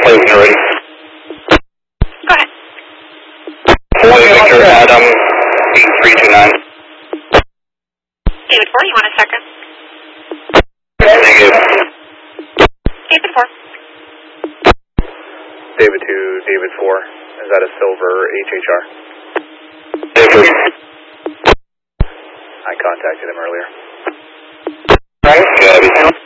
play when you're ready. Go ahead. Boy Victor Adam 8329. David 4, you want a second? Negative. David 4. David 2, David 4. Is that a silver HHR? David. I contacted him earlier. Right? Gabby.